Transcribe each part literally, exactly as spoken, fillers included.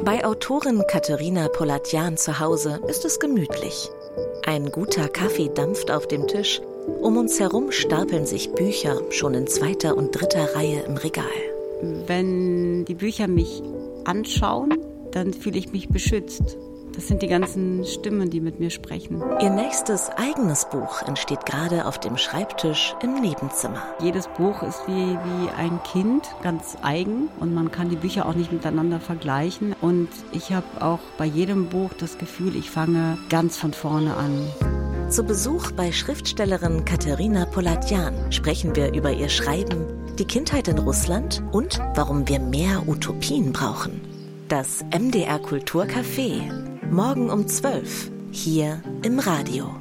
Bei Autorin Katharina Polatjan zu Hause ist es gemütlich. Ein guter Kaffee dampft auf dem Tisch. Um uns herum stapeln sich Bücher schon in zweiter und dritter Reihe im Regal. Wenn die Bücher mich anschauen, dann fühle ich mich beschützt. Das sind die ganzen Stimmen, die mit mir sprechen. Ihr nächstes eigenes Buch entsteht gerade auf dem Schreibtisch im Nebenzimmer. Jedes Buch ist wie, wie ein Kind, ganz eigen. Und man kann die Bücher auch nicht miteinander vergleichen. Und ich habe auch bei jedem Buch das Gefühl, ich fange ganz von vorne an. Zu Besuch bei Schriftstellerin Katharina Polatjan sprechen wir über ihr Schreiben, die Kindheit in Russland und warum wir mehr Utopien brauchen. Das M D R Kulturcafé. Morgen um zwölf, hier im Radio.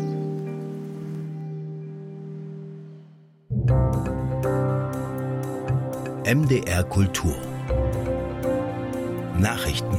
M D R Kultur. Nachrichten.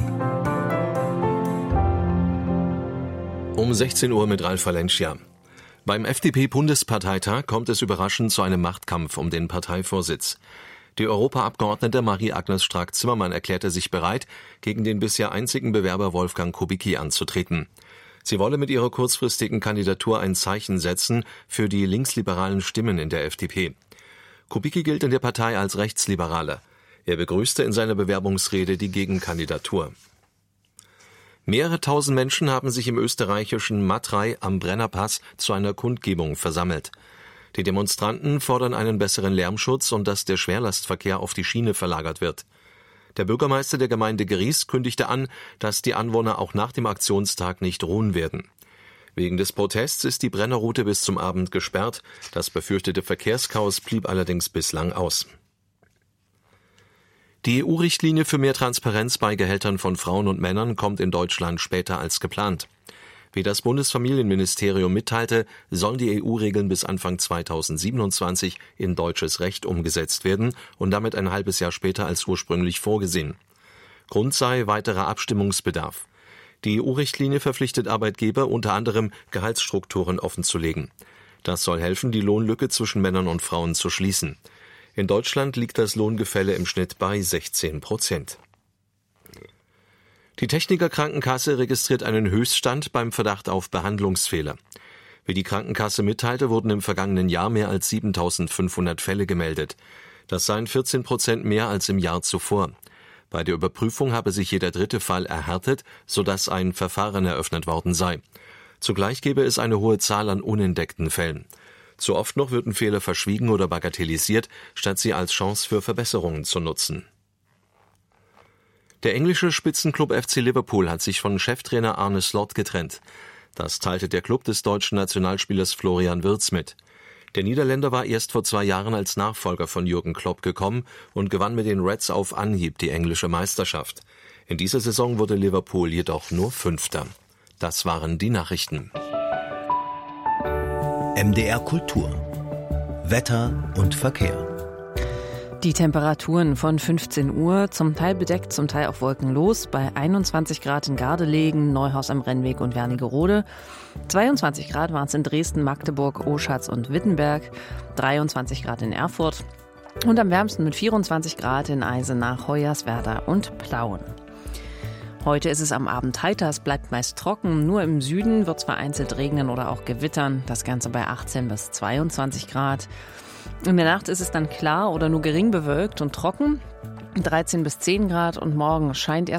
Um sechzehn Uhr mit Ralf Valencia. Beim F D P-Bundesparteitag kommt es überraschend zu einem Machtkampf um den Parteivorsitz. Die Europaabgeordnete Marie-Agnes Strack-Zimmermann erklärte sich bereit, gegen den bisher einzigen Bewerber Wolfgang Kubicki anzutreten. Sie wolle mit ihrer kurzfristigen Kandidatur ein Zeichen setzen für die linksliberalen Stimmen in der F D P. Kubicki gilt in der Partei als Rechtsliberaler. Er begrüßte in seiner Bewerbungsrede die Gegenkandidatur. Mehrere tausend Menschen haben sich im österreichischen Matrei am Brennerpass zu einer Kundgebung versammelt. Die Demonstranten fordern einen besseren Lärmschutz und dass der Schwerlastverkehr auf die Schiene verlagert wird. Der Bürgermeister der Gemeinde Gries kündigte an, dass die Anwohner auch nach dem Aktionstag nicht ruhen werden. Wegen des Protests ist die Brennerroute bis zum Abend gesperrt. Das befürchtete Verkehrschaos blieb allerdings bislang aus. Die E U-Richtlinie für mehr Transparenz bei Gehältern von Frauen und Männern kommt in Deutschland später als geplant. Wie das Bundesfamilienministerium mitteilte, sollen die E U-Regeln bis Anfang zweitausendsiebenundzwanzig in deutsches Recht umgesetzt werden und damit ein halbes Jahr später als ursprünglich vorgesehen. Grund sei weiterer Abstimmungsbedarf. Die E U-Richtlinie verpflichtet Arbeitgeber unter anderem, Gehaltsstrukturen offenzulegen. Das soll helfen, die Lohnlücke zwischen Männern und Frauen zu schließen. In Deutschland liegt das Lohngefälle im Schnitt bei sechzehn Prozent. Die Techniker Krankenkasse registriert einen Höchststand beim Verdacht auf Behandlungsfehler. Wie die Krankenkasse mitteilte, wurden im vergangenen Jahr mehr als siebentausendfünfhundert Fälle gemeldet. Das seien vierzehn Prozent mehr als im Jahr zuvor. Bei der Überprüfung habe sich jeder dritte Fall erhärtet, sodass ein Verfahren eröffnet worden sei. Zugleich gebe es eine hohe Zahl an unentdeckten Fällen. Zu oft noch würden Fehler verschwiegen oder bagatellisiert, statt sie als Chance für Verbesserungen zu nutzen. Der englische Spitzenclub F C Liverpool hat sich von Cheftrainer Arne Slot getrennt. Das teilte der Club des deutschen Nationalspielers Florian Wirtz mit. Der Niederländer war erst vor zwei Jahren als Nachfolger von Jürgen Klopp gekommen und gewann mit den Reds auf Anhieb die englische Meisterschaft. In dieser Saison wurde Liverpool jedoch nur Fünfter. Das waren die Nachrichten. M D R Kultur. Wetter und Verkehr. Die Temperaturen von fünfzehn Uhr, zum Teil bedeckt, zum Teil auch wolkenlos, bei einundzwanzig Grad in Gardelegen, Neuhaus am Rennweg und Wernigerode. zweiundzwanzig Grad waren es in Dresden, Magdeburg, Oschatz und Wittenberg, dreiundzwanzig Grad in Erfurt und am wärmsten mit vierundzwanzig Grad in Eisenach, Hoyerswerda und Plauen. Heute ist es am Abend heiter, es bleibt meist trocken, nur im Süden wird es vereinzelt regnen oder auch gewittern, das Ganze bei achtzehn bis zweiundzwanzig Grad. In der Nacht ist es dann klar oder nur gering bewölkt und trocken, dreizehn bis zehn Grad und morgen scheint erst